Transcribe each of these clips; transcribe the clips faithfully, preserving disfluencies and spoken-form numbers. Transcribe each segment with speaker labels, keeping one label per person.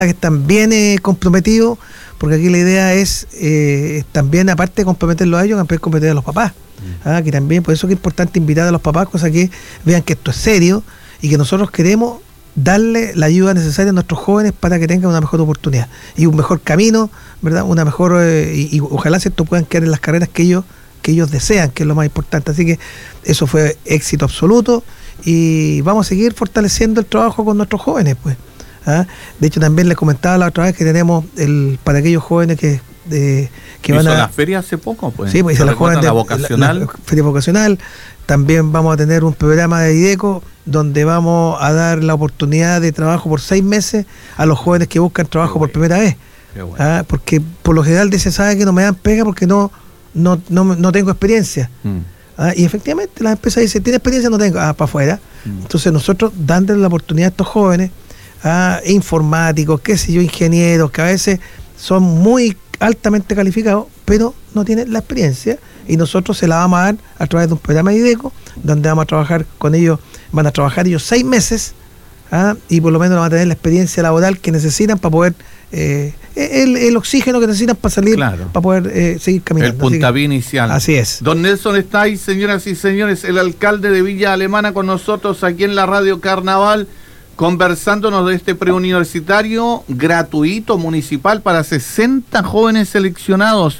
Speaker 1: que están bien eh, comprometidos, porque aquí la idea es eh, también, aparte de comprometerlos a ellos, también comprometer a los papás. Mm. Ah, que también, por eso que es importante invitar a los papás, cosa que vean que esto es serio y que nosotros queremos darle la ayuda necesaria a nuestros jóvenes para que tengan una mejor oportunidad y un mejor camino, ¿verdad? Una mejor eh, y, y ojalá esto puedan quedar en las carreras que ellos que ellos desean, que es lo más importante. Así que eso fue éxito absoluto y vamos a seguir fortaleciendo el trabajo con nuestros jóvenes, pues. ¿Ah? De hecho, también les comentaba la otra vez que tenemos el para aquellos jóvenes que de, que van a
Speaker 2: la feria hace poco, pues.
Speaker 1: Sí, pues hizo la, joven de,
Speaker 2: la vocacional.
Speaker 1: La, la feria vocacional. También vamos a tener un programa de IDECO donde vamos a dar la oportunidad de trabajo por seis meses a los jóvenes que buscan trabajo por primera vez. Bueno. ¿Ah? Porque por lo general se sabe que no me dan pega porque no no no, no tengo experiencia. Mm. ¿Ah? Y efectivamente las empresas dicen, ¿tiene experiencia? No tengo. Ah, para afuera. Mm. Entonces nosotros dándole la oportunidad a estos jóvenes, a informáticos, qué sé yo, ingenieros, que a veces son muy altamente calificados, pero no tienen la experiencia, y nosotros se la vamos a dar a través de un programa de IDECO, donde vamos a trabajar con ellos, van a trabajar ellos seis meses, ¿ah? Y por lo menos van a tener la experiencia laboral que necesitan para poder, eh, el, el oxígeno que necesitan para salir, claro, para poder eh, seguir caminando.
Speaker 2: El puntapié inicial.
Speaker 1: Así es.
Speaker 2: Don Nelson está ahí, señoras y señores, el alcalde de Villa Alemana con nosotros aquí en la Radio Carnaval, conversándonos de este preuniversitario gratuito municipal para sesenta jóvenes seleccionados,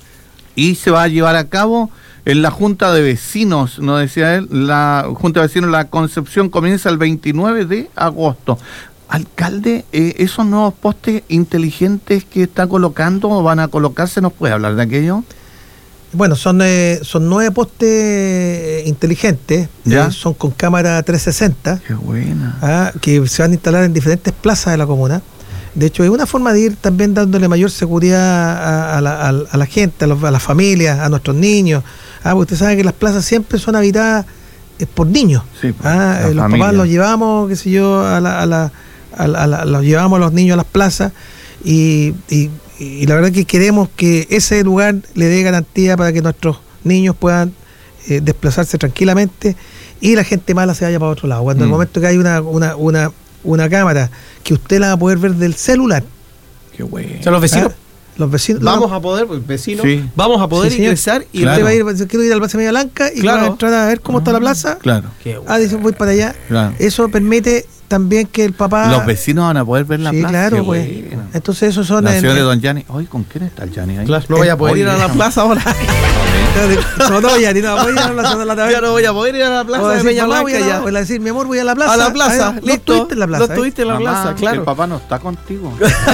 Speaker 2: y se va a llevar a cabo en la Junta de Vecinos, nos decía él, la Junta de Vecinos La Concepción comienza el veintinueve de agosto. Alcalde, eh, esos nuevos postes inteligentes que está colocando o van a colocarse, ¿nos puede hablar de aquello?
Speaker 1: Bueno, son eh, son nueve postes inteligentes, eh, son con cámara trescientos sesenta.
Speaker 2: Qué buena.
Speaker 1: Ah, que se van a instalar en diferentes plazas de la comuna. De hecho, es una forma de ir también dándole mayor seguridad a, a, la, a, a la gente, a, los, a las familias, a nuestros niños. Ah, porque usted sabe que las plazas siempre son habitadas eh, por niños. Sí, pues, ah, eh, los familia. Papás los llevamos, qué sé yo, a la, a la, a la, a la, los llevamos a los niños a las plazas y, y Y la verdad que queremos que ese lugar le dé garantía para que nuestros niños puedan eh, desplazarse tranquilamente y la gente mala se vaya para otro lado. Cuando mm. en el momento que hay una, una, una, una cámara que usted la va a poder ver del celular.
Speaker 2: Qué bueno.
Speaker 3: O sea, los vecinos.
Speaker 1: ¿Ah? Los vecinos.
Speaker 3: Vamos
Speaker 1: no,
Speaker 3: a poder, pues, vecinos,
Speaker 2: sí.
Speaker 3: vamos a poder sí, ingresar y
Speaker 1: claro. Usted va a ir, quiero ir a la Plaza Media Blanca y claro. va a entrar a ver cómo ah, está la plaza.
Speaker 2: Claro.
Speaker 1: Ah, dice, voy para allá. Claro. Eso permite también que el papá...
Speaker 2: Los vecinos van a poder ver la
Speaker 1: sí,
Speaker 2: plaza.
Speaker 1: Claro, pues. Bueno. Entonces esos son...
Speaker 2: La señora de Don Gianni. Oye, ¿con quién está el Gianni ahí?
Speaker 3: Claro, no voy a poder ir a la plaza ahora.
Speaker 1: No, no, ya, no voy a ir a la plaza de la taberna.
Speaker 3: Ya no voy a poder ir a la plaza de Peña Blanca ya.
Speaker 1: Voy a decir, mi amor, voy a la plaza.
Speaker 3: A la plaza,
Speaker 1: ver,
Speaker 3: listo.
Speaker 1: No estuviste en la plaza.
Speaker 3: No estuviste en la
Speaker 2: Mamá,
Speaker 3: plaza, claro.
Speaker 2: El papá no está contigo.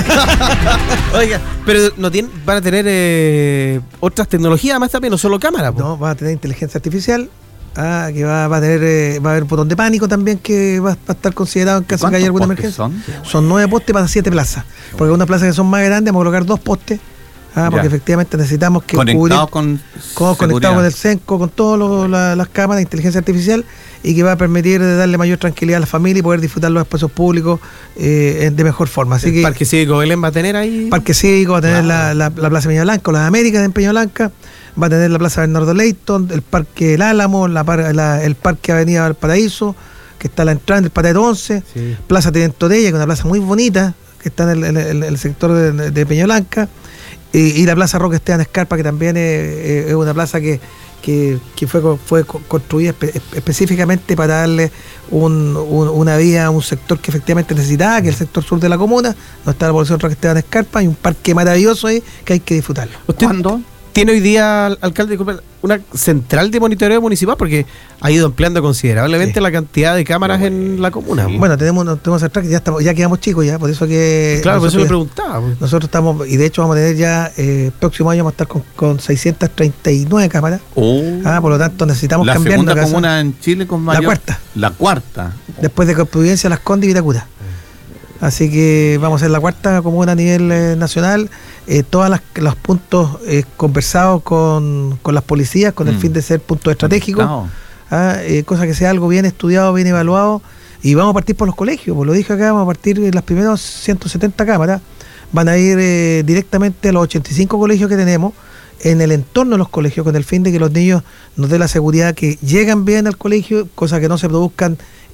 Speaker 3: Oiga, pero no tienen, van a tener eh, otras tecnologías además también, no solo cámaras.
Speaker 1: No, van a tener inteligencia artificial. Ah, que va, va a tener, eh, va a haber un botón de pánico también que va, va a estar considerado en caso de que haya alguna emergencia.
Speaker 2: Son?
Speaker 1: Son nueve postes para siete plazas. Porque en una plaza que son más grandes vamos a colocar dos postes. Ah, porque ya. efectivamente necesitamos que
Speaker 2: conectados con
Speaker 1: conectados con el CENCO, con todas la, las cámaras de inteligencia artificial, y que va a permitir darle mayor tranquilidad a la familia y poder disfrutar los espacios públicos eh, de mejor forma. Así
Speaker 3: el
Speaker 1: que
Speaker 3: Parque Cívico Belén va a tener ahí.
Speaker 1: Parque Cívico va a tener wow. la, la, la Plaza Peña Blanca o las Américas en Peña Blanca. Va a tener la Plaza Bernardo Leighton, el Parque El Álamo, la, la, el Parque Avenida Valparaíso, que está a la entrada del Patero once, sí. Plaza Teniente Orella, que es una plaza muy bonita, que está en el, en el, el sector de, de Peña Blanca, y, y la Plaza Roque Esteban Escarpa, que también es, es una plaza que, que, que fue, fue construida espe, específicamente para darle un, un, una vía a un sector que efectivamente necesitaba, que es el sector sur de la comuna, donde está la población Roque Esteban Escarpa, y un parque maravilloso ahí que hay que disfrutarlo.
Speaker 3: ¿Cuándo? ¿Tiene hoy día, alcalde, una central de monitoreo municipal? Porque ha ido ampliando considerablemente sí. la cantidad de cámaras sí. en la comuna.
Speaker 1: Sí. Bueno, tenemos tenemos central que ya estamos, ya quedamos chicos ya, por eso que...
Speaker 3: Claro, por eso le preguntaba. Pues.
Speaker 1: Nosotros estamos, y de hecho vamos a tener ya, eh, próximo año vamos a estar con, con seiscientas treinta y nueve cámaras. Oh. Ah, por lo tanto necesitamos
Speaker 2: la
Speaker 1: cambiar
Speaker 2: segunda comuna en Chile con mayor...
Speaker 1: La cuarta.
Speaker 2: La cuarta.
Speaker 1: Después de Providencia, Las Condes y Vitacura. Así que vamos a ser la cuarta comuna a nivel eh, nacional. Eh, todos los puntos eh, conversados con, con las policías con mm. el fin de ser puntos estratégicos. No. Ah, eh, cosa que sea algo bien estudiado, bien evaluado. Y vamos a partir por los colegios. Pues lo dije acá, vamos a partir de las primeras ciento setenta cámaras. Van a ir eh, directamente a los ochenta y cinco colegios que tenemos, en el entorno de los colegios, con el fin de que los niños nos den la seguridad que llegan bien al colegio, cosa que no se produzcan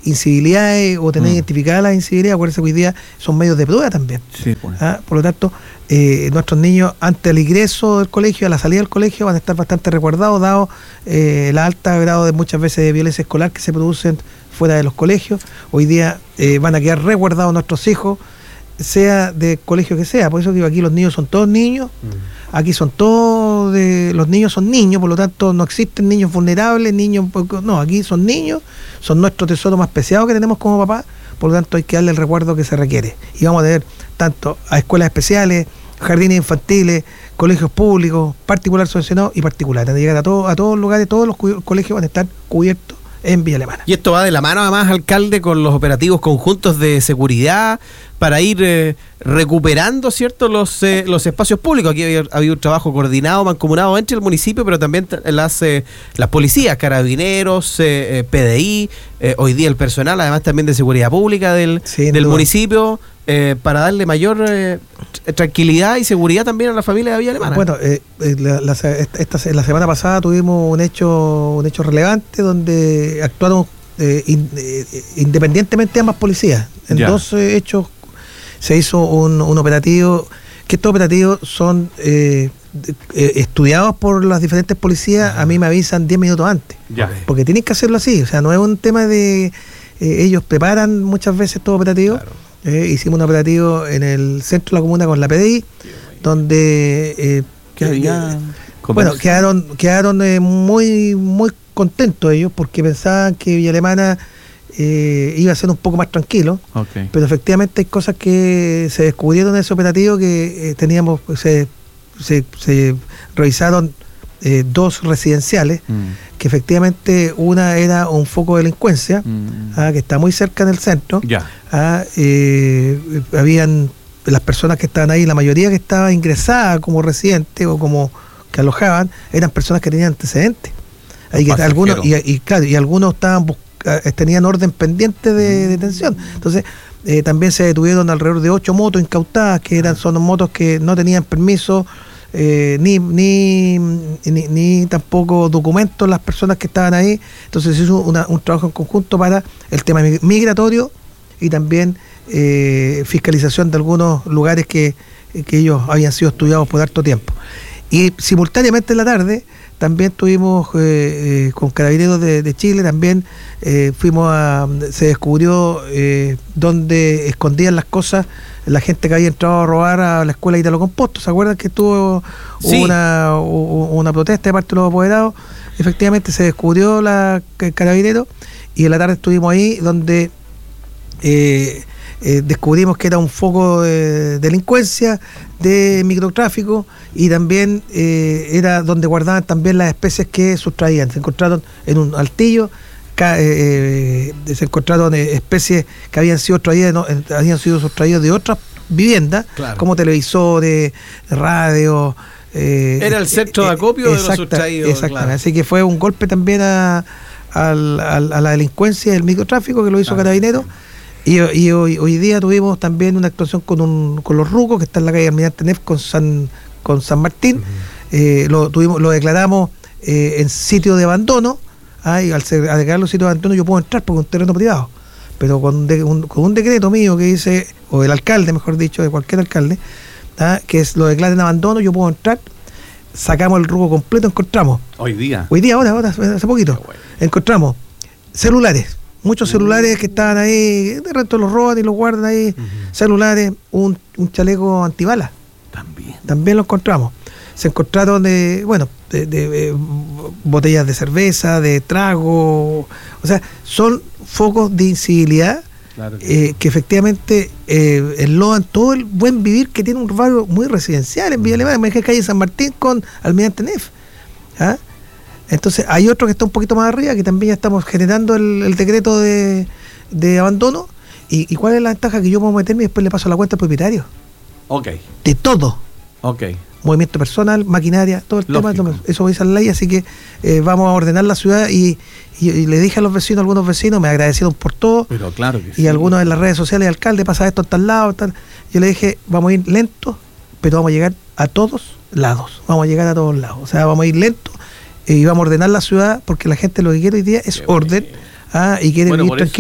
Speaker 1: incivilidades o tener mm. identificadas las incivilidades. Acuérdense que hoy día son medios de prueba también.
Speaker 2: Sí, pues.
Speaker 1: ¿Ah? Por lo tanto, eh, nuestros niños antes del ingreso del colegio, a la salida del colegio, van a estar bastante resguardados, dado eh, el alto grado de muchas veces de violencia escolar que se producen fuera de los colegios. Hoy día eh, van a quedar resguardados nuestros hijos, sea de colegio que sea. Por eso digo, aquí los niños son todos niños, mm. aquí son todos, de, los niños son niños, por lo tanto no existen niños vulnerables, niños, no, aquí son niños, son nuestro tesoro más preciado que tenemos como papá, por lo tanto hay que darle el resguardo que se requiere. Y vamos a tener tanto a escuelas especiales, jardines infantiles, colegios públicos, particulares subvencionados y particulares. Van a llegar a, todo, a todos los lugares, todos los colegios van a estar cubiertos en Villa Alemana.
Speaker 3: Y esto va de la mano además, alcalde, con los operativos conjuntos de seguridad para ir eh, recuperando, ¿cierto?, los eh, los espacios públicos. Aquí ha habido un trabajo coordinado, mancomunado entre el municipio, pero también las eh, las policías, carabineros, eh, eh, P D I, eh, hoy día el personal, además también de seguridad pública del, del municipio, eh, para darle mayor eh, tranquilidad y seguridad también a la familia de Villa Alemana.
Speaker 1: Bueno, eh, la, la, esta, la semana pasada tuvimos un hecho un hecho relevante donde actuaron eh, in, eh, independientemente de ambas policías. En ya. dos eh, hechos se hizo un, un operativo, que estos operativos son eh, eh, estudiados por las diferentes policías. Ajá. A mí me avisan diez minutos antes, ya. porque tienen que hacerlo así, o sea, no es un tema de eh, ellos preparan muchas veces estos operativos. Claro. Eh, hicimos un operativo en el centro de la comuna con la P D I, donde eh,
Speaker 2: ¿Qué había?
Speaker 1: Eh, bueno, quedaron, quedaron eh, muy, muy contentos ellos porque pensaban que Villa Alemana Eh, iba a ser un poco más tranquilo, okay. pero efectivamente hay cosas que se descubrieron en ese operativo que eh, teníamos, se, se, se revisaron eh, dos residenciales, mm. que efectivamente una era un foco de delincuencia, mm. ah, que está muy cerca del centro,
Speaker 2: yeah.
Speaker 1: ah, eh, habían las personas que estaban ahí, la mayoría que estaba ingresada como residente o como que alojaban, eran personas que tenían antecedentes. Ahí que algunos, y, y, claro, y algunos estaban buscando, tenían orden pendiente de detención. Entonces eh, también se detuvieron alrededor de ocho motos incautadas, que eran son motos que no tenían permiso eh, ni, ni, ni ni tampoco documentos las personas que estaban ahí. Entonces se hizo una, un trabajo en conjunto para el tema migratorio y también eh, fiscalización de algunos lugares que, que ellos habían sido estudiados por harto tiempo. Y simultáneamente en la tarde también tuvimos eh, eh, con Carabineros de, de Chile, también eh, fuimos a, se descubrió eh, dónde escondían las cosas la gente que había entrado a robar a la escuela Ítalo Composto. ¿Se acuerdan que tuvo sí. una, una protesta de parte de los apoderados? Efectivamente se descubrió la Carabineros y en la tarde estuvimos ahí donde eh, Eh, descubrimos que era un foco de delincuencia, de microtráfico y también eh, era donde guardaban también las especies que sustraían. Se encontraron en un altillo, ca, eh, se encontraron eh, especies que habían sido traídas, no, habían sido sustraídas de otras viviendas, claro. como televisores, radio.
Speaker 3: Eh, era el centro de acopio eh, de los sustraídos.
Speaker 1: Exactamente, claro. Así que fue un golpe también a, a, a, a la delincuencia y el microtráfico que lo hizo claro. Carabineros. Y, y hoy, hoy día tuvimos también una actuación con un con los rucos que está en la calle Almirante Neff con San con San Martín. Uh-huh. eh, lo tuvimos lo declaramos eh, en sitio de abandono. Ah, y al, ser, al declarar los sitios de abandono yo puedo entrar porque es un terreno privado. Pero con, de, un, con un decreto mío que dice, o del alcalde, mejor dicho, de cualquier alcalde, ah, que es lo declara en abandono, yo puedo entrar. Sacamos el ruco completo, encontramos.
Speaker 2: Hoy día.
Speaker 1: Hoy día, ahora, ahora hace poquito. Bueno. Encontramos celulares. Muchos celulares que estaban ahí, de resto los roban y los guardan ahí, uh-huh. celulares, un, un chaleco antibalas.
Speaker 2: También.
Speaker 1: También lo encontramos. Se encontraron de, bueno, de, de, de botellas de cerveza, de trago, o sea, son focos de incivilidad claro que, eh, que efectivamente eh, enlodan todo el buen vivir que tiene un barrio muy residencial en Villa uh-huh. Alemana, me dejé calle San Martín con Almirante Neff. ¿Ah? Entonces hay otro que está un poquito más arriba, que también ya estamos generando el, el decreto de, de abandono. ¿Y, ¿Y cuál es la ventaja? Que yo puedo meterme y después le paso la cuenta al propietario.
Speaker 2: Ok.
Speaker 1: De todo.
Speaker 2: Ok.
Speaker 1: Movimiento personal, maquinaria, todo el Lógico. tema. Eso dice la ley, así que eh, vamos a ordenar la ciudad y, y, y le dije a los vecinos, algunos vecinos me agradecieron por todo.
Speaker 2: Pero claro que
Speaker 1: y
Speaker 2: sí.
Speaker 1: algunos en las redes sociales, alcalde, pasa esto en tal lado, tal. Yo le dije, vamos a ir lento, pero vamos a llegar a todos lados. Vamos a llegar a todos lados. O sea, vamos a ir lento. Y vamos a ordenar la ciudad porque la gente lo que quiere hoy día es Qué orden ah, y quiere bueno, vivir tranquilo.
Speaker 2: Eso,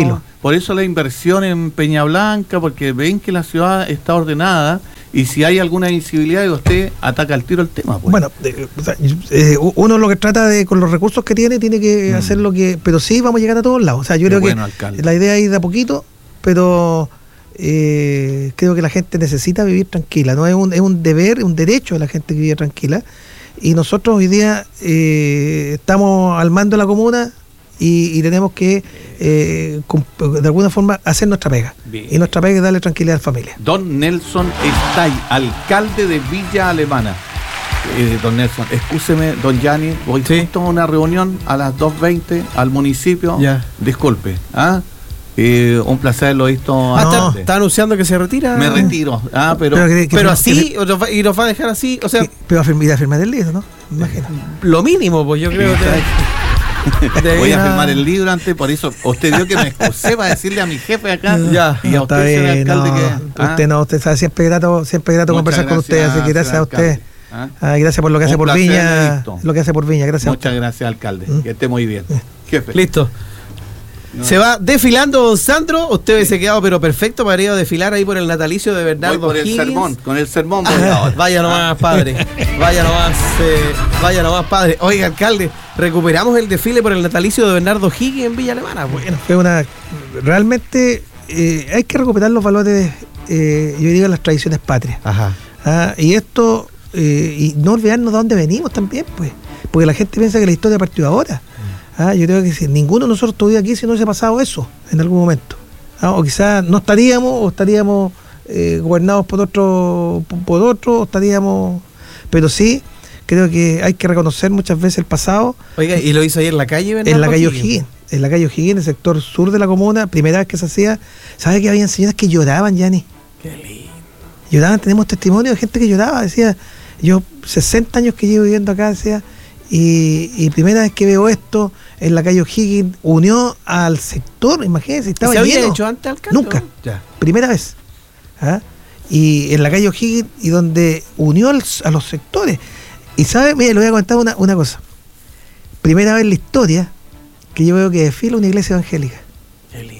Speaker 2: por eso la inversión en Peña Blanca, porque ven que la ciudad está ordenada y si hay alguna incivilidad usted ataca al tiro el tema. Pues.
Speaker 1: Bueno, eh, o sea, eh, uno lo que trata de, con los recursos que tiene, tiene que mm. hacer lo que... Pero sí vamos a llegar a todos lados. O sea, yo Qué creo bueno, que alcalde. La idea es ir de a poquito, pero eh, creo que la gente necesita vivir tranquila. No es un, es un deber, un derecho de la gente que vive tranquila. Y nosotros hoy día eh, estamos al mando de la comuna y, y tenemos que eh, de alguna forma hacer nuestra pega. Bien. Y nuestra pega es darle tranquilidad a la familia.
Speaker 2: Don Nelson Estay, alcalde de Villa Alemana. Eh, don Nelson, excúseme, don Gianni, voy sí. justo a una reunión a las dos veinte al municipio. Ya. Disculpe, ¿ah? Eh, un placer, lo he visto.
Speaker 3: Ah, no. está, está anunciando que se retira.
Speaker 2: Me retiro. Ah, pero,
Speaker 3: pero, que, que pero así, que, nos va, y nos va a dejar así. O sea, que,
Speaker 1: pero va a firmar, a firmar el libro, ¿no? Imagina.
Speaker 3: Lo mínimo, pues yo creo que.
Speaker 2: Voy a firmar el libro antes, por eso usted vio que me excusé para decirle a mi jefe acá.
Speaker 3: Ya,
Speaker 2: y a usted, señor alcalde,
Speaker 1: no,
Speaker 2: que.
Speaker 1: Usted ¿ah? no, usted sabe, siempre grato, siempre grato conversar
Speaker 2: gracias,
Speaker 1: con usted, así que gracias a usted.
Speaker 2: ¿Ah?
Speaker 1: Ah, gracias por lo que hace por Viña. Lo que hace por Viña, gracias.
Speaker 2: Muchas gracias, alcalde. ¿Mm? Que esté muy bien.
Speaker 3: Jefe. Listo. No. Se va desfilando don Sandro, usted hubiese quedado pero perfecto para ir a desfilar ahí por el natalicio de Bernardo
Speaker 2: Voy por
Speaker 3: Higgins.
Speaker 2: el sermón, con el sermón voy
Speaker 3: ah,
Speaker 2: ahora.
Speaker 3: Vaya nomás, padre, vaya nomás, eh, vaya nomás, padre. Oiga, alcalde, recuperamos el desfile por el natalicio de Bernardo Higgins en Villa Alemana.
Speaker 1: Bueno, fue una... Realmente eh, hay que recuperar los valores, eh, yo digo, las tradiciones patrias.
Speaker 3: Ajá.
Speaker 1: Ah, y esto, eh, y no olvidarnos de dónde venimos también, pues, porque la gente piensa que la historia partió ahora. Ah, yo creo que si ninguno de nosotros estuviera aquí si no hubiese pasado eso en algún momento. Ah, o quizás no estaríamos, o estaríamos eh, gobernados por otro, por otro, o estaríamos... Pero sí, creo que hay que reconocer muchas veces el pasado.
Speaker 3: Oiga, ¿y lo hizo ahí en la calle, Bernardo?
Speaker 1: En la calle O'Higgins, en la calle O'Higgins, en el sector sur de la comuna, primera vez que se hacía. ¿Sabes que habían señoras que lloraban, Gianni?
Speaker 3: Qué lindo.
Speaker 1: Lloraban, tenemos testimonio de gente que lloraba, decía, yo sesenta años que llevo viviendo acá, decía... Y, y primera vez que veo esto en la calle O'Higgins, unió al sector, imagínense, estaba
Speaker 3: ¿Se
Speaker 1: lleno.
Speaker 3: había hecho antes, alcalde?
Speaker 1: Nunca,
Speaker 3: ya.
Speaker 1: Primera vez. ¿Ah? Y en la calle O'Higgins, y donde unió al, a los sectores. Y sabe, mire, le voy a contar una, una cosa. Primera vez en la historia que yo veo que desfila una iglesia evangélica.
Speaker 3: Qué lindo.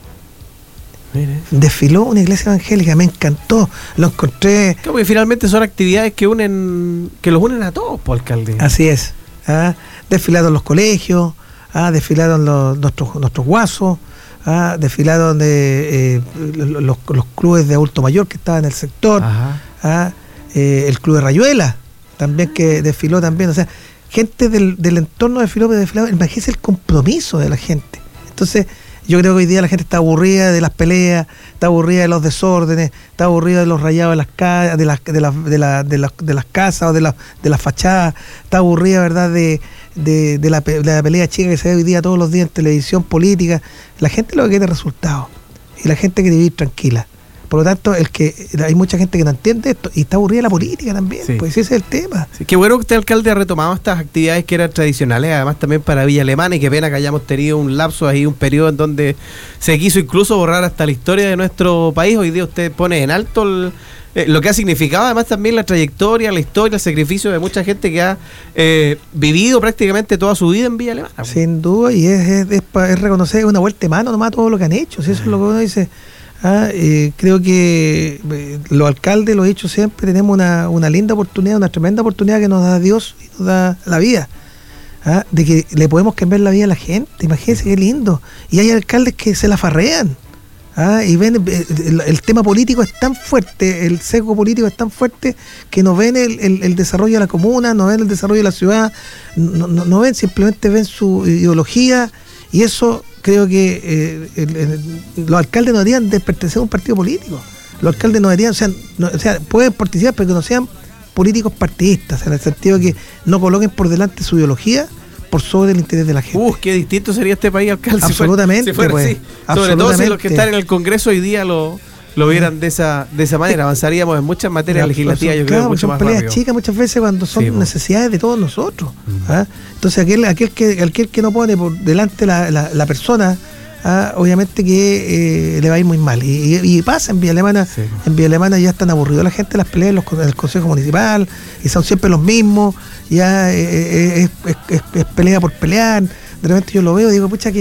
Speaker 1: Mire. Desfiló una iglesia evangélica, me encantó, lo encontré.
Speaker 3: Claro, porque finalmente son actividades que unen, que los unen a todos, por alcalde.
Speaker 1: Así es. ¿Ah? Desfilaron los colegios, ¿ah? Desfilaron los, nuestros, nuestros guasos, ¿ah? Desfilaron de, eh, los, los clubes de adulto mayor que estaban en el sector, ¿ah? eh, el club de Rayuela, también que desfiló también, o sea, gente del, del entorno desfiló, pero desfiló, imagínense el compromiso de la gente. Entonces, yo creo que hoy día la gente está aburrida de las peleas, está aburrida de los desórdenes, está aburrida de los rayados de las ca- de las de las de, la, de, las, de las casas o de las de las fachadas, está aburrida, ¿verdad?, de, de, de, la, de la pelea chica que se ve hoy día todos los días en televisión política. La gente lo que quiere es resultados y la gente quiere vivir tranquila. Por lo tanto, el que hay mucha gente que no entiende esto y está aburrida de la política también, sí. Pues ese es el tema.
Speaker 3: Sí, qué bueno que usted, alcalde, ha retomado estas actividades que eran tradicionales, además también para Villa Alemana, y qué pena que hayamos tenido un lapso ahí, un periodo en donde se quiso incluso borrar hasta la historia de nuestro país. Hoy día usted pone en alto el, eh, lo que ha significado además también la trayectoria, la historia, el sacrificio de mucha gente que ha eh, vivido prácticamente toda su vida en Villa Alemana.
Speaker 1: Sin duda, y es, es, es, es reconocer una vuelta de mano nomás todo lo que han hecho, si eso es lo que uno dice. Ah, eh, creo que eh, los alcaldes, lo he dicho siempre, tenemos una, una linda oportunidad, una tremenda oportunidad que nos da Dios y nos da la vida, ah, de que le podemos cambiar la vida a la gente. Imagínense qué lindo. Y hay alcaldes que se la farrean, ah, y ven eh, el, el tema político es tan fuerte, el sesgo político es tan fuerte que no ven el, el, el desarrollo de la comuna, no ven el desarrollo de la ciudad, no, no, no ven, simplemente ven su ideología, y eso creo que eh, el, el, los alcaldes no deberían de pertenecer a un partido político. Los alcaldes no deberían, o sea, no, o sea, pueden participar, pero que no sean políticos partidistas, en el sentido de que no coloquen por delante su ideología por sobre el interés de la gente.
Speaker 3: Uh, qué distinto sería este país, alcalde.
Speaker 1: Absolutamente,
Speaker 3: si fuera, si fuera
Speaker 1: pues,
Speaker 3: así. Sobre absolutamente. Todo si los que están en el Congreso hoy día lo, lo vieran de esa de esa manera. Avanzaríamos en muchas materias
Speaker 1: ya,
Speaker 3: legislativas,
Speaker 1: son,
Speaker 3: yo
Speaker 1: claro,
Speaker 3: creo, mucho
Speaker 1: son
Speaker 3: más
Speaker 1: peleas
Speaker 3: rápido.
Speaker 1: Chicas muchas veces cuando son sí, necesidades de todos nosotros.
Speaker 3: Uh-huh.
Speaker 1: ¿Ah? Entonces aquel, aquel, que, aquel que no pone por delante la, la, la persona, ah, obviamente que eh, le va a ir muy mal. Y, y, y pasa en Villa Alemana, sí. En Villa Alemana ya están aburridos la gente las peleas en, los, en el Consejo Municipal, y son siempre los mismos, ya eh, eh, es, es, es, es pelea por pelear. De repente yo lo veo y digo, pucha, qué,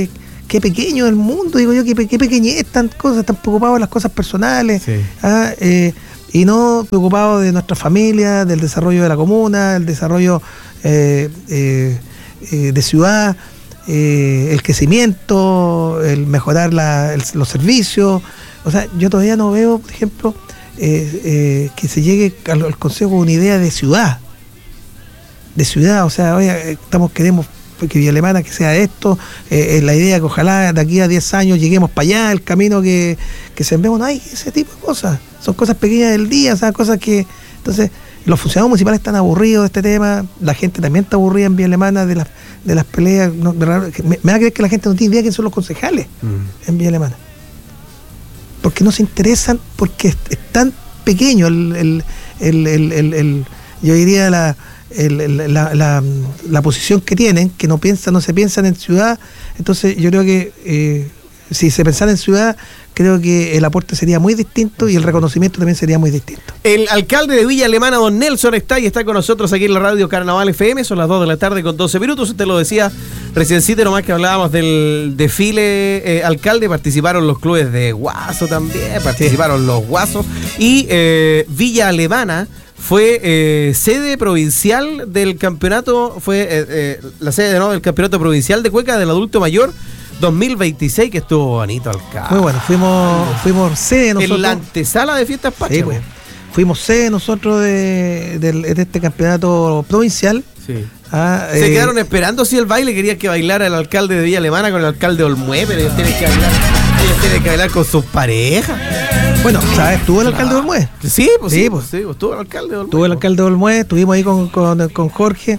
Speaker 1: qué pequeño el mundo, digo yo, qué, qué pequeñez, tan cosas, están preocupados de las cosas personales,
Speaker 3: Sí.
Speaker 1: ah, eh, y no preocupados de nuestra familia, del desarrollo de la comuna, del desarrollo eh, eh, eh, de ciudad, eh, el crecimiento, el mejorar la, el, los servicios. O sea, yo todavía no veo, por ejemplo, eh, eh, que se llegue al, al Consejo con una idea de ciudad, de ciudad, o sea, oye, estamos, queremos que Villa Alemana que sea esto, eh, la idea que ojalá de aquí a diez años lleguemos para allá, el camino que, que sembremos, no hay ese tipo de cosas, son cosas pequeñas del día, o sea, cosas que, entonces, los funcionarios municipales están aburridos de este tema, la gente también está aburrida en Villa Alemana de las, de las peleas, no, de verdad, que me, me da a creer que la gente no tiene idea de quién son los concejales mm. en Villa Alemana, porque no se interesan, porque es, es tan pequeño el, el, el, el, el, el yo diría la El, el, la, la, la posición que tienen, que no piensan, no se piensan en ciudad. Entonces yo creo que eh, si se pensara en ciudad, creo que el aporte sería muy distinto y el reconocimiento también sería muy distinto.
Speaker 3: El alcalde de Villa Alemana, don Nelson, está y está con nosotros aquí en la radio Carnaval F M. Son las dos de la tarde con doce minutos. Usted lo decía reciencito, nomás que hablábamos del desfile, eh, alcalde. Participaron los clubes de Guaso también, participaron sí. los Guasos. Y eh, Villa Alemana fue eh, sede provincial del campeonato, fue eh, eh, la sede ¿no? del campeonato provincial de cueca del adulto mayor dos mil veintiséis, que estuvo bonito, alcalde.
Speaker 1: Muy bueno, fuimos, fuimos sede nosotros.
Speaker 3: En la antesala de Fiestas Patrias.
Speaker 1: Sí, pues, fuimos sede nosotros de, de, de este campeonato provincial.
Speaker 3: Sí.
Speaker 1: Ah,
Speaker 3: Se
Speaker 1: eh,
Speaker 3: quedaron esperando si el baile, querían que bailara el alcalde de Villa Alemana con el alcalde de Olmué, pero ellos tienen que bailar, ellos tienen que bailar con sus parejas.
Speaker 1: Bueno, ¿sabes? ¿Estuvo el alcalde de Olmué?
Speaker 3: Sí, pues sí,
Speaker 1: sí,
Speaker 3: pues, sí, pues, estuvo el alcalde de Olmué.
Speaker 1: Estuvo el alcalde de Olmué, estuvimos ahí con, con, con Jorge.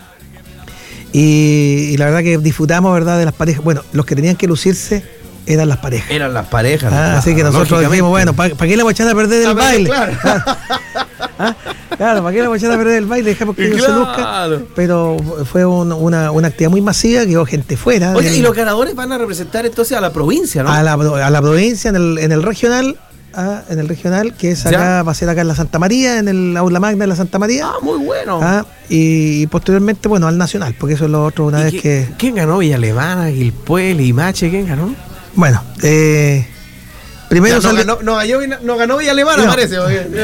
Speaker 1: Y, y la verdad que disfrutamos, ¿verdad?, de las parejas. Bueno, los que tenían que lucirse eran las parejas.
Speaker 3: Eran las parejas.
Speaker 1: Ah,
Speaker 3: claro,
Speaker 1: así que nosotros dijimos, bueno, ¿para pa qué le vamos a echar a perder el baile?
Speaker 3: Claro.
Speaker 1: ¿Ah? Claro, ¿para qué le vamos a echar a perder el baile? Dejamos que ellos
Speaker 3: claro.
Speaker 1: se luzcan. Pero fue un, una, una actividad muy masiva, que hubo gente fuera.
Speaker 3: Oye,
Speaker 1: del,
Speaker 3: y los ganadores van a representar entonces a la provincia, ¿no?
Speaker 1: A la, a la provincia, en el, en el regional. Ah, en el regional, que es acá, ¿ya? Va a ser acá en la Santa María, en el aula magna de la Santa María.
Speaker 3: Ah, muy bueno.
Speaker 1: Ah, y, y posteriormente, bueno, al nacional, porque eso es lo otro una vez
Speaker 3: qué,
Speaker 1: que...
Speaker 3: ¿Quién ganó? Villa Alemana, Guilpué, Limache, ¿quién ganó?
Speaker 1: Bueno, eh... primero
Speaker 3: no,
Speaker 1: salió...
Speaker 3: no, ganó, no, ganó, no ganó Villa Alemana, no. parece.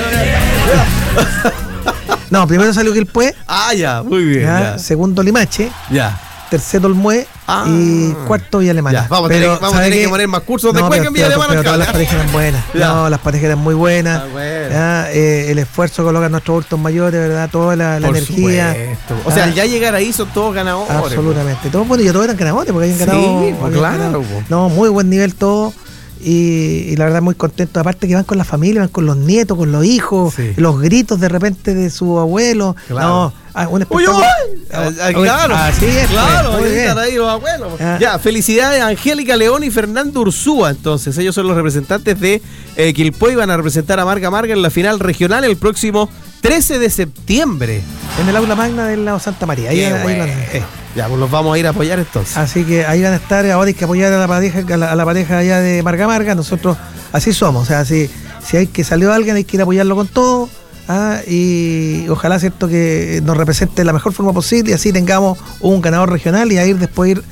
Speaker 1: No, primero salió Guilpué.
Speaker 3: Ah, ya, muy bien.
Speaker 1: Ya,
Speaker 3: ya.
Speaker 1: Segundo Limache.
Speaker 3: Ya.
Speaker 1: Tercero Olmué ah, y cuarto Villa Alemana.
Speaker 3: Ya, vamos,
Speaker 1: pero,
Speaker 3: a tener, vamos a tener que poner más cursos
Speaker 1: no,
Speaker 3: después
Speaker 1: pero,
Speaker 3: que en Villa
Speaker 1: pero,
Speaker 3: Alemana.
Speaker 1: Pero todas las parejas eran buenas. Ya. No, las parejas eran muy buenas. Ah, bueno. Ya, eh, el esfuerzo que colocan nuestros adultos mayores, ¿verdad? Toda la, la energía.
Speaker 3: Supuesto. O sea, ah, al ya llegar ahí son todos ganadores.
Speaker 1: Absolutamente. Todos, bueno, y todos eran ganadores porque habían ganado.
Speaker 3: Sí, pues, claro. Ganado.
Speaker 1: No, muy buen nivel todo. Y, y la verdad muy contento, aparte que van con la familia, van con los nietos, con los hijos, sí. los gritos de repente de su abuelo.
Speaker 3: Claro.
Speaker 1: No, ah, un espectáculo.
Speaker 3: Ah, claro,
Speaker 1: así es,
Speaker 3: claro,
Speaker 1: pues,
Speaker 3: ahí están ahí los abuelos.
Speaker 1: Ah.
Speaker 3: Ya, felicidades a Angélica León y Fernando Ursúa, entonces, ellos son los representantes de eh, Quilpué y van a representar a Marga Marga en la final regional el próximo trece de septiembre.
Speaker 1: En el aula magna del lado Santa María. Ahí, ahí van, eh.
Speaker 3: Ya, pues los vamos a ir a apoyar entonces.
Speaker 1: Así que ahí van a estar, ahora hay que apoyar a la pareja, a la, a la pareja allá de Marga Marga. Nosotros así somos, o sea, si, si hay que salió alguien hay que ir a apoyarlo con todo. Ah, y ojalá, cierto, que nos represente de la mejor forma posible y así tengamos un ganador regional y a ir después ir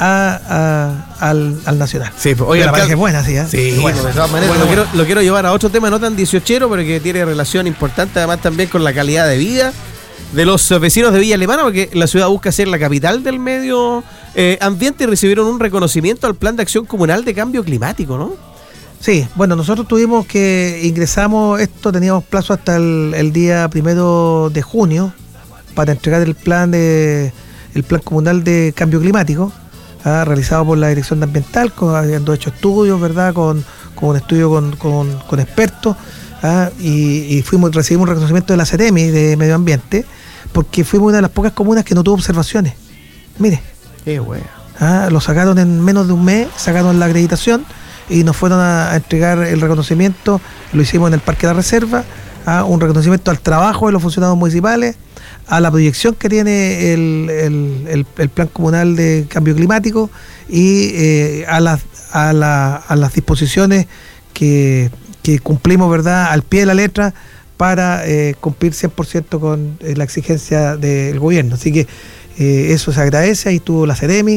Speaker 1: a, a, al, al nacional.
Speaker 3: Sí, pues, oye,
Speaker 1: la pareja es buena, sí, ¿eh?
Speaker 3: Sí,
Speaker 1: bueno,
Speaker 3: de todas maneras. Bueno, lo, quiero, lo quiero llevar a otro tema no tan dieciochero, pero que tiene relación importante además también con la calidad de vida de los vecinos de Villa Alemana, porque la ciudad busca ser la capital del medio eh, ambiente y recibieron un reconocimiento al Plan de Acción Comunal de Cambio Climático, ¿no?
Speaker 1: Sí, bueno, nosotros tuvimos que ingresamos esto, teníamos plazo hasta el, el día primero de junio para entregar el plan de el plan comunal de cambio climático, ¿ah? realizado por la Dirección de Ambiental, con, habiendo hecho estudios, ¿verdad? Con, con un estudio con, con, con expertos, ¿ah? y, y fuimos recibimos un reconocimiento de la CEREMI de Medio Ambiente, porque fuimos una de las pocas comunas que no tuvo observaciones. Mire,
Speaker 3: qué bueno.
Speaker 1: ¿Ah? Lo sacaron en menos de un mes, sacaron la acreditación y nos fueron a, a entregar el reconocimiento. Lo hicimos en el Parque de la Reserva, a un reconocimiento al trabajo de los funcionarios municipales, a la proyección que tiene el, el, el, el Plan Comunal de Cambio Climático y eh, a, las, a, la, a las disposiciones que, que cumplimos, ¿verdad?, al pie de la letra para eh, cumplir cien por ciento con eh, la exigencia del gobierno. Así que eh, eso se agradece. Ahí estuvo la CEREMI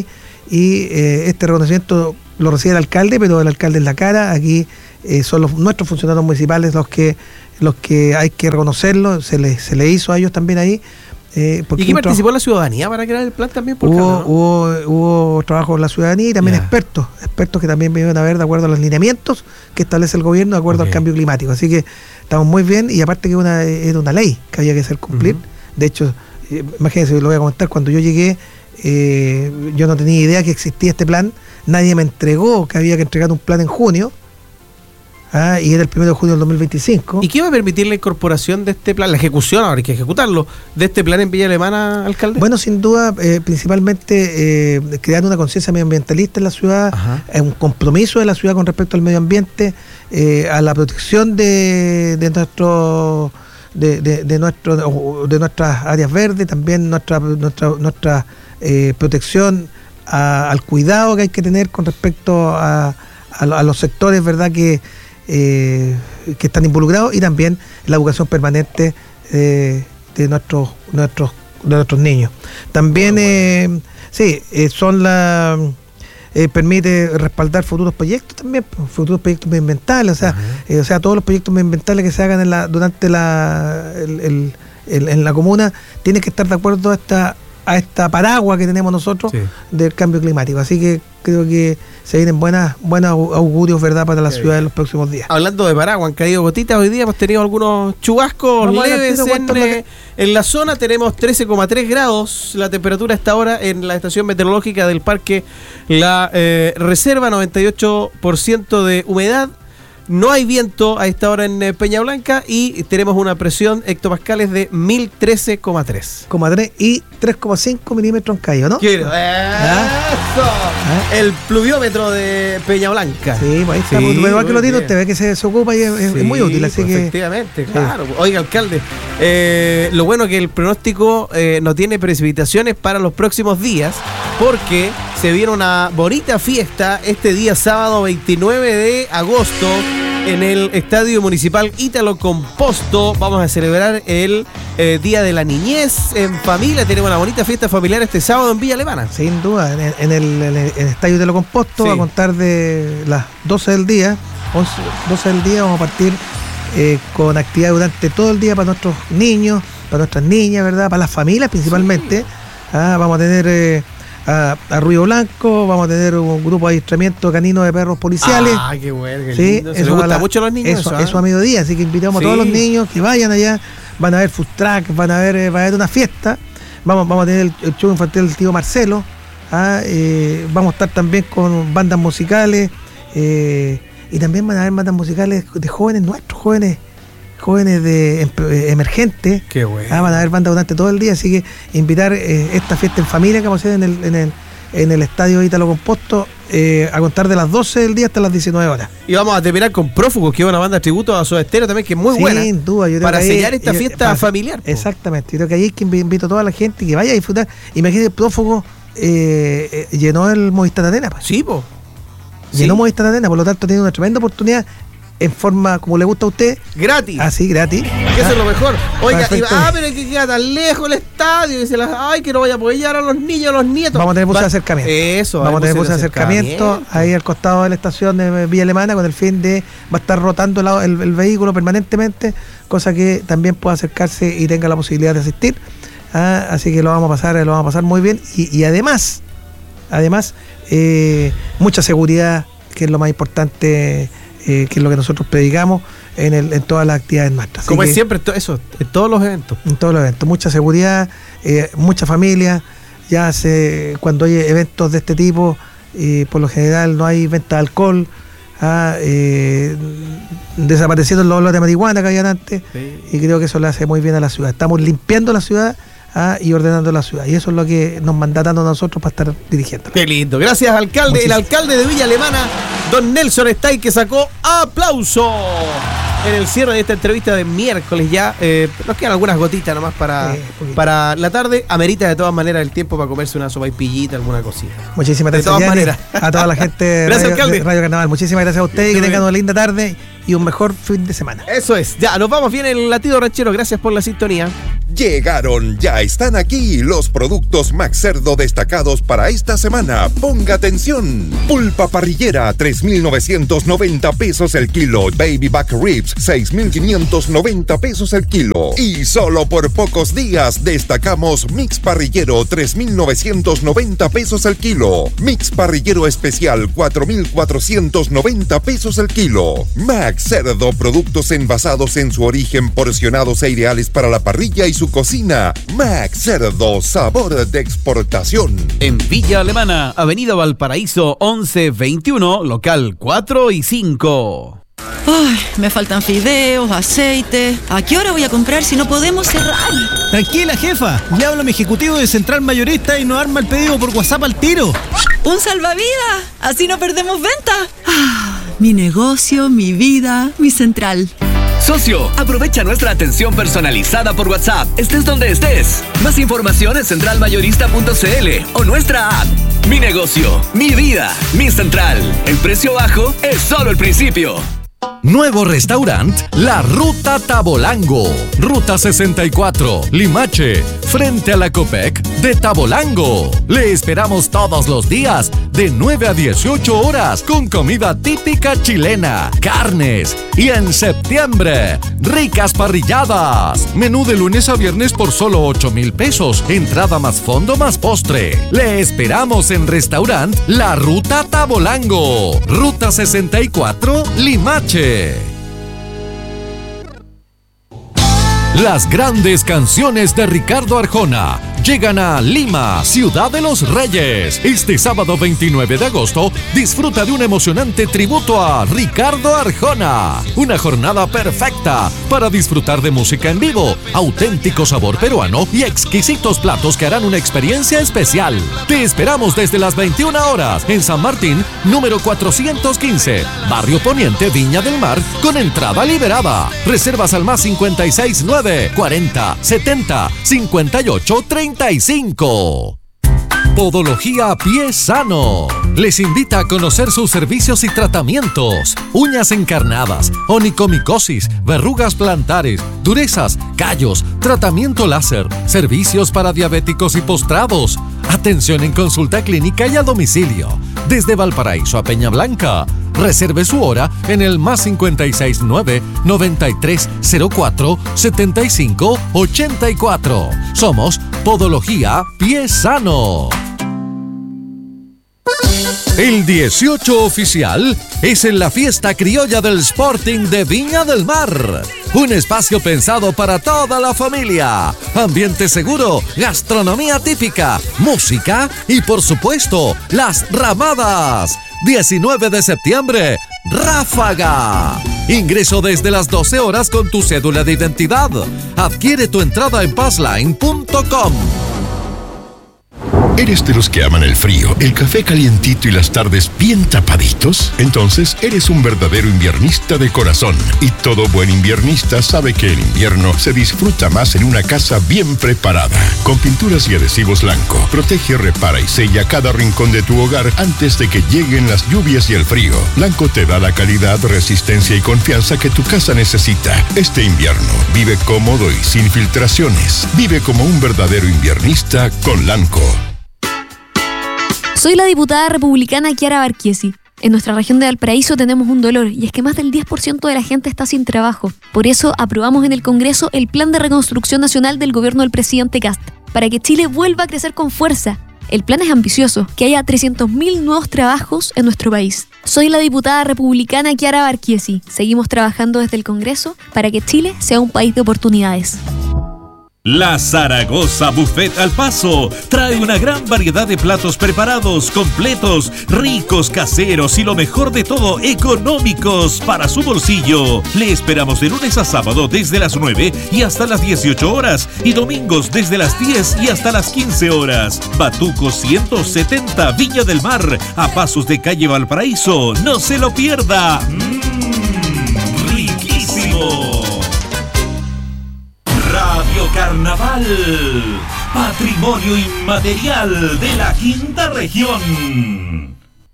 Speaker 1: y eh, este reconocimiento lo recibe el alcalde, pero el alcalde en la cara. Aquí eh, son los, nuestros funcionarios municipales los que los que hay que reconocerlo, se le, se le hizo a ellos también ahí. Eh,
Speaker 3: ¿Y quién participó la ciudadanía para crear el plan también? Por
Speaker 1: hubo, hubo, hubo trabajo en la ciudadanía y también yeah. expertos, expertos que también vinieron a ver de acuerdo a los lineamientos que establece el gobierno, de acuerdo okay. al cambio climático. Así que estamos muy bien, y aparte que una, era una ley que había que hacer cumplir. Uh-huh. De hecho, eh, imagínense, lo voy a comentar, cuando yo llegué, eh, yo no tenía idea que existía este plan, nadie me entregó que había que entregar un plan en junio. Ah, y era el primero de junio del dos mil veinticinco.
Speaker 3: ¿Y qué va a permitir la incorporación de este plan, la ejecución, ahora hay que ejecutarlo, de este plan en Villa Alemana, alcalde?
Speaker 1: Bueno, sin duda, eh, principalmente eh, crear una conciencia medioambientalista en la ciudad, eh, un compromiso de la ciudad con respecto al medio ambiente, eh, a la protección de, de nuestro de, de, de nuestro de nuestras áreas verdes, también nuestra nuestra nuestra eh, protección a, al cuidado que hay que tener con respecto a, a, a los sectores, verdad, que Eh, que están involucrados, y también la educación permanente eh, de nuestros nuestros de nuestros niños. También bueno, bueno. Eh, sí, eh, son la eh, permite respaldar futuros proyectos también, futuros proyectos medioambientales, o sea, uh-huh. eh, o sea, todos los proyectos medioambientales que se hagan en la durante la el, el, el, en la comuna tienen que estar de acuerdo a esta a esta paraguas que tenemos nosotros sí. del cambio climático. Así que creo que se vienen buenas buenos augurios, ¿verdad?, para la Qué ciudad bien. en los próximos días.
Speaker 3: Hablando de paraguas, han caído gotitas hoy día, hemos tenido algunos chubascos Vamos leves en, eh, en la zona. Tenemos trece coma tres grados la temperatura a esta hora en la estación meteorológica del Parque La eh, Reserva, noventa y ocho por ciento de humedad. No hay viento a esta hora en Peña Blanca, y tenemos una presión hectopascales de mil trece coma tres.
Speaker 1: Y tres coma cinco milímetros en caído, ¿no?
Speaker 3: Quiero. ¡Eso! ¿Ah? El pluviómetro de Peña Blanca.
Speaker 1: Sí, pues ahí está. Sí, igual que lo tiene, usted ve que se, se ocupa y es, sí, es muy útil, así
Speaker 3: pues
Speaker 1: que...
Speaker 3: Efectivamente, claro. Sí. Oiga, alcalde, eh, lo bueno es que el pronóstico eh, no tiene precipitaciones para los próximos días, porque se viene una bonita fiesta este día sábado veintinueve de agosto en el Estadio Municipal Ítalo Composto. Vamos a celebrar el eh, Día de la Niñez en familia. Tenemos una bonita fiesta familiar este sábado en Villa Alemana.
Speaker 1: Sin duda, en el, en el, en el Estadio Ítalo Composto, sí. a contar de las doce del día, once, doce del día, vamos a partir eh, con actividad durante todo el día para nuestros niños, para nuestras niñas, ¿verdad?, para las familias principalmente. Sí. Ah, vamos a tener... Eh, A, a Ruido Blanco, vamos a tener un grupo de adiestramiento canino de perros policiales.
Speaker 3: Ah, qué bueno, qué
Speaker 1: ¿sí?
Speaker 3: lindo. Se
Speaker 1: eso
Speaker 3: les gusta
Speaker 1: la,
Speaker 3: mucho a los niños.
Speaker 1: Eso,
Speaker 3: eso, ¿eh?
Speaker 1: eso a mediodía, así que invitamos sí. a todos los niños que vayan allá. Van a ver food truck, van a ver, eh, va a haber una fiesta. Vamos, vamos a tener el, el show infantil del tío Marcelo. Ah, eh, vamos a estar también con bandas musicales. Eh, y también van a haber bandas musicales de jóvenes, nuestros jóvenes. jóvenes de eh, emergentes.
Speaker 3: Qué bueno.
Speaker 1: Ah, van a haber bandas durante todo el día, así que invitar eh, esta fiesta en familia que vamos a hacer en el, en el, en el Estadio Ítalo Composto eh, a contar de las doce del día hasta las diecinueve horas.
Speaker 3: Y vamos a terminar con Prófugos, que es una banda de tributo a Soda Stereo también, que es muy
Speaker 1: Sin
Speaker 3: buena.
Speaker 1: Sin duda, yo creo
Speaker 3: para
Speaker 1: que
Speaker 3: sellar
Speaker 1: ahí,
Speaker 3: esta
Speaker 1: yo,
Speaker 3: fiesta
Speaker 1: para,
Speaker 3: familiar. Po.
Speaker 1: Exactamente, yo creo que ahí es que invito a toda la gente que vaya a disfrutar. Imagínate, Prófugos eh, eh, llenó el Movistar Arena. Pues.
Speaker 3: Sí, po.
Speaker 1: Llenó
Speaker 3: sí.
Speaker 1: Movistar Arena, por lo tanto tiene una tremenda oportunidad en forma como le gusta a usted.
Speaker 3: Gratis.
Speaker 1: Así, gratis.
Speaker 3: Que eso es lo mejor. Oiga, y, ah, pero es que queda tan lejos el estadio. Y se las, ay, que no voy a poder llevar a los niños, a los nietos.
Speaker 1: Vamos a tener buses
Speaker 3: Va,
Speaker 1: de acercamiento.
Speaker 3: Eso,
Speaker 1: Vamos a tener buses de acercamiento, acercamiento ahí al costado de la estación de Villa Alemana, con el fin de va a estar rotando el, el, el vehículo permanentemente, cosa que también pueda acercarse y tenga la posibilidad de asistir. Ah, así que lo vamos a pasar, lo vamos a pasar muy bien. Y, y además, además, eh, mucha seguridad, que es lo más importante. Eh, que es lo que nosotros predicamos en, el, en todas las actividades nuestras.
Speaker 3: Como es siempre, eso, en todos los eventos.
Speaker 1: En todos los eventos, mucha seguridad, eh, mucha familia. Ya se, cuando hay eventos de este tipo, eh, por lo general no hay venta de alcohol, ah, eh, desapareciendo los olores de marihuana que habían antes, sí. Y creo que eso le hace muy bien a la ciudad. Estamos limpiando la ciudad. Ah, y ordenando la ciudad, y eso es lo que nos mandatan a nosotros para estar dirigiendo.
Speaker 3: Qué lindo, gracias alcalde. Muchísimo. El alcalde de Villa Alemana, don Nelson Stay, que sacó aplauso en el cierre de esta entrevista de miércoles. Ya eh, nos quedan algunas gotitas nomás para, eh, para la tarde. Amerita de todas maneras el tiempo para comerse una sopaipillita, alguna cosita.
Speaker 1: Muchísimas gracias,
Speaker 3: de todas maneras.
Speaker 1: A toda la gente de
Speaker 3: gracias,
Speaker 1: Radio,
Speaker 3: alcalde.
Speaker 1: de Radio Carnaval. Muchísimas gracias a ustedes y que tengan una linda tarde y un mejor fin de semana.
Speaker 3: Eso es, ya nos vamos bien en el latido ranchero. Gracias por la sintonía.
Speaker 4: Llegaron, ya están aquí los productos Max Cerdo destacados para esta semana. Ponga atención. Pulpa parrillera, tres mil novecientos noventa pesos el kilo. Baby back ribs, seis mil quinientos noventa pesos el kilo. Y solo por pocos días destacamos mix parrillero, tres mil novecientos noventa pesos el kilo. Mix parrillero especial, cuatro mil cuatrocientos noventa pesos el kilo. Max Cerdo, productos envasados en su origen, porcionados e ideales para la parrilla y su cocina. Max Cerdo, sabor de exportación.
Speaker 5: En Villa Alemana, Avenida Valparaíso once veintiuno, local cuatro y cinco.
Speaker 6: Ay, me faltan fideos, aceite. ¿A qué hora voy a comprar si no podemos cerrar?
Speaker 7: Tranquila, jefa. Le hablo a mi ejecutivo de Central Mayorista y nos arma el pedido por WhatsApp al tiro.
Speaker 6: ¡Un salvavidas! Así no perdemos venta. Ah, mi negocio, mi vida, mi Central.
Speaker 8: Socio, aprovecha nuestra atención personalizada por WhatsApp, estés donde estés. Más información en central mayorista punto c l o nuestra app. Mi negocio, mi vida, mi Central. El precio bajo es solo el principio.
Speaker 9: Nuevo restaurante La Ruta Tabolango. Ruta sesenta y cuatro, Limache, frente a la Copec de Tabolango. Le esperamos todos los días de nueve a dieciocho horas con comida típica chilena, carnes y en septiembre, ricas parrilladas. Menú de lunes a viernes por solo ocho mil pesos. Entrada más fondo más postre. Le esperamos en restaurante La Ruta Tabolango. Ruta sesenta y cuatro, Limache. Las grandes canciones de Ricardo Arjona llegan a Lima, Ciudad de los Reyes. Este sábado veintinueve de agosto, disfruta de un emocionante tributo a Ricardo Arjona. Una jornada perfecta para disfrutar de música en vivo, auténtico sabor peruano y exquisitos platos que harán una experiencia especial. Te esperamos desde las veintiuna horas en San Martín, número cuatrocientos quince, Barrio Poniente, Viña del Mar, con entrada liberada. Reservas al más cincuenta y seis nueve, cuarenta, setenta, cincuenta y ocho, treinta y cinco. Podología Pie Sano les invita a conocer sus servicios y tratamientos. Uñas encarnadas, onicomicosis, verrugas plantares, durezas, callos, tratamiento láser, servicios para diabéticos y postrados. Atención en consulta clínica y a domicilio. Desde Valparaíso a Peña Blanca. Reserve su hora en el más cincuenta y seis nueve, noventa y tres cero cuatro, setenta y cinco ochenta y cuatro. Somos Podología Pie Sano. El dieciocho oficial es en la fiesta criolla del Sporting de Viña del Mar. Un espacio pensado para toda la familia. Ambiente seguro, gastronomía típica, música y por supuesto, las ramadas. diecinueve de septiembre, Ráfaga. Ingreso desde las doce horas con tu cédula de identidad. Adquiere tu entrada en passline punto com.
Speaker 10: ¿Eres de los que aman el frío, el café calientito y las tardes bien tapaditos? Entonces eres un verdadero inviernista de corazón. Y todo buen inviernista sabe que el invierno se disfruta más en una casa bien preparada. Con pinturas y adhesivos Lanco, protege, repara y sella cada rincón de tu hogar antes de que lleguen las lluvias y el frío. Lanco te da la calidad, resistencia y confianza que tu casa necesita. Este invierno, vive cómodo y sin filtraciones. Vive como un verdadero inviernista con Lanco.
Speaker 11: Soy la diputada republicana Chiara Barquiesi. En nuestra región de Valparaíso tenemos un dolor, y es que más del diez por ciento de la gente está sin trabajo. Por eso aprobamos en el Congreso el Plan de Reconstrucción Nacional del gobierno del presidente Kast, para que Chile vuelva a crecer con fuerza. El plan es ambicioso, que haya trescientos mil nuevos trabajos en nuestro país. Soy la diputada republicana Chiara Barquiesi. Seguimos trabajando desde el Congreso para que Chile sea un país de oportunidades.
Speaker 12: La Zaragoza Buffet al Paso trae una gran variedad de platos preparados, completos, ricos, caseros y lo mejor de todo, económicos para su bolsillo. Le esperamos de lunes a sábado desde las nueve y hasta las dieciocho horas y domingos desde las diez y hasta las quince horas. Batuco ciento setenta, Viña del Mar, a pasos de calle Valparaíso. ¡No se lo pierda! ¡Mmm! ¡Riquísimo! Radio Carnaval, patrimonio inmaterial de la quinta región.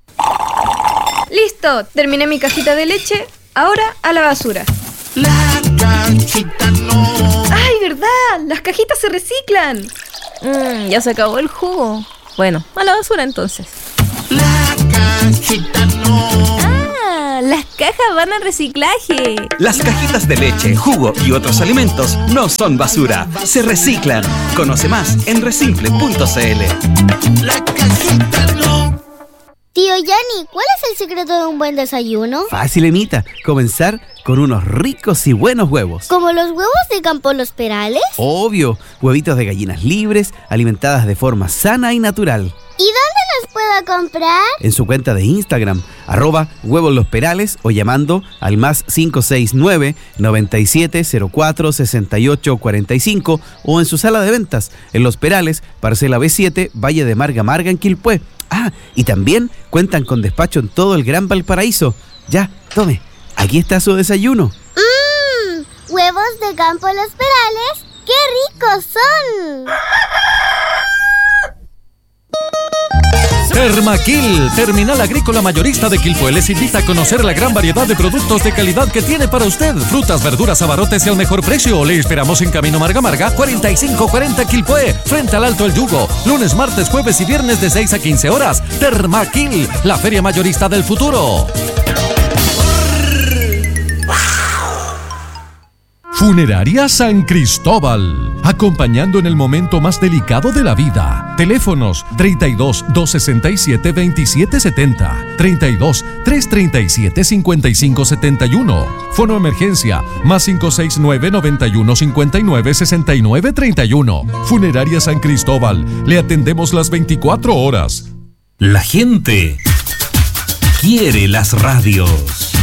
Speaker 13: Listo, terminé mi cajita de leche, ahora a la basura.
Speaker 14: La cajita no.
Speaker 13: ¡Ay, verdad! ¡Las cajitas se reciclan!
Speaker 14: Mm, ya se acabó el jugo. Bueno, a la basura entonces.
Speaker 15: La cajita no.
Speaker 14: Ah, las cajas van al reciclaje.
Speaker 8: Las cajitas de leche, jugo y otros alimentos no son basura, se reciclan. Conoce más en resimple punto cl.
Speaker 15: La cajita no.
Speaker 16: Tío Yanni, ¿cuál es el secreto de un buen desayuno?
Speaker 3: Fácil, Emita. Comenzar con unos ricos y buenos huevos.
Speaker 16: ¿Como los huevos de Campo Los Perales?
Speaker 3: Obvio, huevitos de gallinas libres, alimentadas de forma sana y natural.
Speaker 16: ¿Y dónde los puedo comprar?
Speaker 3: En su cuenta de Instagram, arroba huevos los perales, o llamando al más cinco seis nueve, noventa y siete cero cuatro, sesenta y ocho cuarenta y cinco, o en su sala de ventas, en Los Perales, parcela B siete, Valle de Marga Marga, en Quilpué. Ah, y también cuentan con despacho en todo el Gran Valparaíso. Ya, tome, aquí está su desayuno.
Speaker 16: Mmm, huevos de Campo Los Perales, ¡qué ricos son!
Speaker 9: Termaquil, Terminal Agrícola Mayorista de Quilpué, les invita a conocer la gran variedad de productos de calidad que tiene para usted. Frutas, verduras, abarrotes y al mejor precio. Le esperamos en Camino Marga Marga, cuarenta y cinco cuarenta Quilpué, frente al Alto El Yugo. Lunes, martes, jueves y viernes de seis a quince horas. Termaquil, la feria mayorista del futuro. Funeraria San Cristóbal, acompañando en el momento más delicado de la vida. Teléfonos treinta y dos, doscientos sesenta y siete, veintisiete setenta, treinta y dos, trescientos treinta y siete, cincuenta y cinco setenta y uno. Fono emergencia más cinco seis nueve, noventa y uno, cincuenta y nueve, sesenta y nueve treinta y uno. Funeraria San Cristóbal, le atendemos las veinticuatro horas.
Speaker 12: La gente quiere las radios.